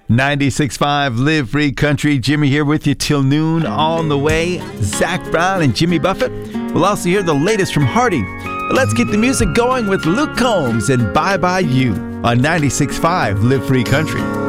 96.5 Live Free Country. Jimmy here with you till noon. On the way, Zach Brown and Jimmy Buffett. We'll also hear the latest from Hardy. But let's get the music going with Luke Combs and Bye Bye You on 96.5 Live Free Country.